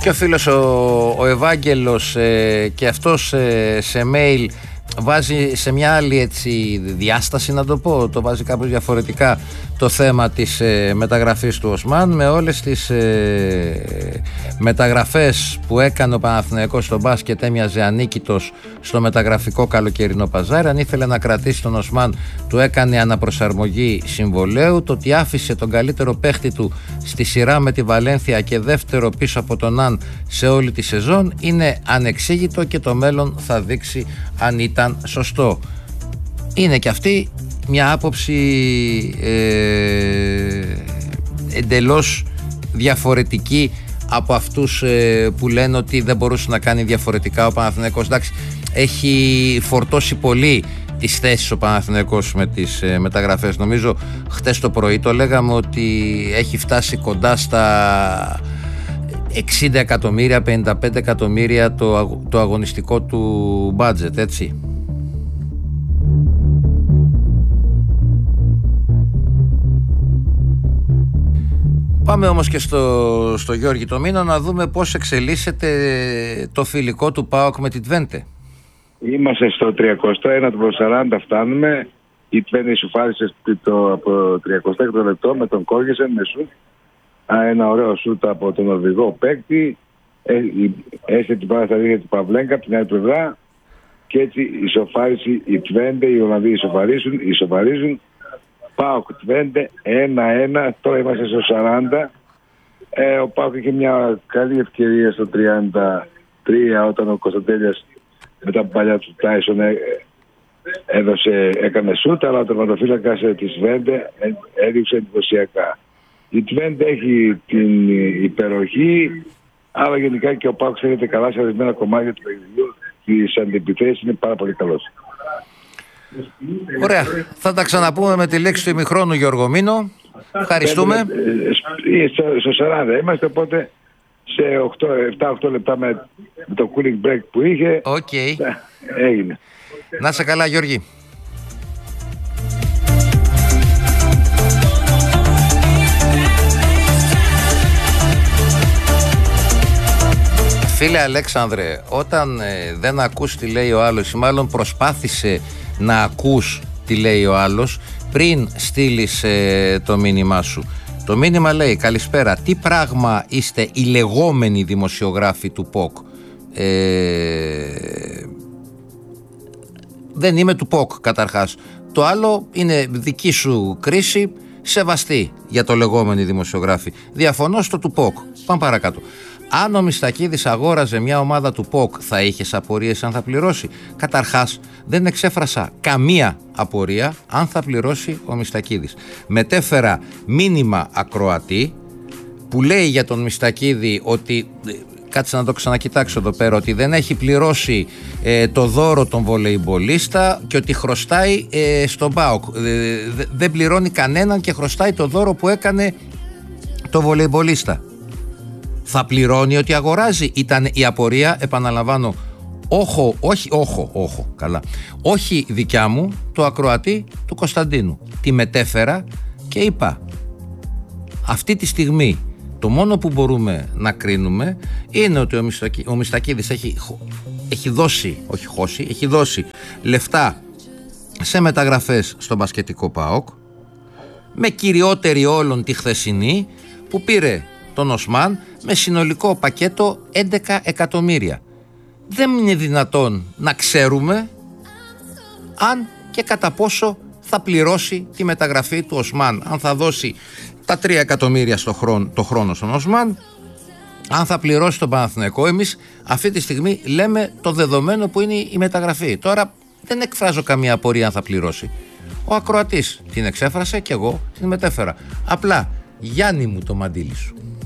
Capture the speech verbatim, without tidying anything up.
και ο φίλος ο, ο Ευάγγελος ε, και αυτός ε, σε mail βάζει σε μια άλλη έτσι διάσταση, να το πω, το βάζει κάπως διαφορετικά το θέμα της ε, μεταγραφής του Οσμάν, με όλες τις ε, μεταγραφές που έκανε ο Παναθηναϊκός στο μπάσκετ. Έμοιαζε ανίκητος στο μεταγραφικό καλοκαιρινό παζάρι. Αν ήθελε να κρατήσει τον Οσμάν, του έκανε αναπροσαρμογή συμβολέου. Το ότι άφησε τον καλύτερο παίχτη του στη σειρά με τη Βαλένθια και δεύτερο πίσω από τον Αν σε όλη τη σεζόν είναι ανεξήγητο και το μέλλον θα δείξει αν ήταν σωστό. Είναι και αυτή μια άποψη ε, εντελώς διαφορετική από αυτούς ε, που λένε ότι δεν μπορούσε να κάνει διαφορετικά ο Παναθηναϊκός. Εντάξει, έχει φορτώσει πολύ τις θέσεις ο Παναθηναϊκός με τις ε, μεταγραφές. Νομίζω χτες το πρωί το λέγαμε ότι έχει φτάσει κοντά στα εξήντα εκατομμύρια, πενήντα πέντε εκατομμύρια το, το αγωνιστικό του budget, έτσι. Πάμε όμως και στο, στο Γιώργη το Μήνο να δούμε πώς εξελίσσεται το φιλικό του ΠΑΟΚ με την Τβέντε. Είμαστε στο τριακοστό ένα του σαράντα φτάνουμε. Η Τβέντε ισοφάρισε το, από τριακοστό έκτο λεπτό με τον Κόργεσεν με σουτ. Ένα ωραίο σουτ από τον οδηγό παίκτη. Έστειλε την πάρα στα δίχτυα του Παυλέγκα από την άλλη πλευρά. Και έτσι ισοφάρισε η Τβέντε. Οι Ολλανδοί ισοφαρίζουν. ισοφαρίζουν. ΠΑΟΚ Τβέντε ένα ένα, τώρα είμαστε στο σαράντα. Ε, ο ΠΑΟΚ είχε μια καλή ευκαιρία στο τριάντα τρία όταν ο Κωνσταντέλιας μετά από παλιά του Τάισον ε, έδωσε, έκανε σούτ, αλλά ο τερματοφύλακας της Τβέντε έδειξε εντυπωσιακά. Η Τβέντε έχει την υπεροχή, αλλά γενικά και ο ΠΑΟΚ ξέρετε καλά σε ορισμένα κομμάτια του παιχνιδιού. Τις αντιπιθέσεις είναι πάρα πολύ καλός. Ωραία. Θα τα ξαναπούμε με τη λέξη του ημιχρόνου, Γιώργο Μήνο. Ευχαριστούμε. Στο σαράντα είμαστε, οπότε σε επτά οκτώ λεπτά με το cooling break που είχε. Οκ. Okay. Έγινε. Να σε καλά, Γιώργη. Φίλε Αλέξανδρε, όταν ε, δεν ακούς τι λέει ο άλλος ή μάλλον προσπάθησε να ακούς τι λέει ο άλλος πριν στείλεις ε, το μήνυμά σου. Το μήνυμα λέει: καλησπέρα, τι πράγμα είστε οι λεγόμενοι δημοσιογράφοι του ΠΟΚ? Ε, δεν είμαι του ΠΟΚ καταρχάς. Το άλλο είναι δική σου κρίση, σεβαστή για το λεγόμενοι δημοσιογράφοι. Διαφωνώ στο του ΠΟΚ. Πάμε παρακάτω. Αν ο Μιστακίδης αγόραζε μια ομάδα του ΠΟΚ, θα είχες απορίες αν θα πληρώσει? Καταρχάς, δεν εξέφρασα καμία απορία αν θα πληρώσει ο Μιστακίδης. Μετέφερα μήνυμα ακροατή που λέει για τον Μιστακίδη ότι, κάτσε να το ξανακοιτάξω εδώ πέρα, ότι δεν έχει πληρώσει ε, το δώρο τον βολεϊμπολίστα και ότι χρωστάει ε, στον ΠΑΟΚ. Ε, δεν πληρώνει κανέναν και χρωστάει το δώρο που έκανε το βολεϊμπολίστα. Θα πληρώνει ότι αγοράζει, ήταν η απορία, επαναλαμβάνω, όχο, όχι, όχο, όχο, καλά, όχι δικιά μου, το ακροατή του Κωνσταντίνου. Τη μετέφερα και είπα, αυτή τη στιγμή το μόνο που μπορούμε να κρίνουμε είναι ότι ο, Μιστακί, ο Μιστακίδης έχει, έχει δώσει, όχι χώσει, έχει δώσει λεφτά σε μεταγραφές στον μπασκετικό ΠΑΟΚ, με κυριότερη όλων τη χθεσινή που πήρε τον Οσμάν με συνολικό πακέτο έντεκα εκατομμύρια. Δεν είναι δυνατόν να ξέρουμε αν και κατά πόσο θα πληρώσει τη μεταγραφή του Οσμάν. Αν θα δώσει τα τρία εκατομμύρια στο χρόνο, το χρόνο στον Οσμάν, αν θα πληρώσει τον Παναθηναϊκό. Εμείς αυτή τη στιγμή λέμε το δεδομένο που είναι η μεταγραφή. Τώρα δεν εκφράζω καμία απορία αν θα πληρώσει. Ο ακροατής την εξέφρασε και εγώ την μετέφερα. Απλά, Γιάννη μου, το μαντίλι σου.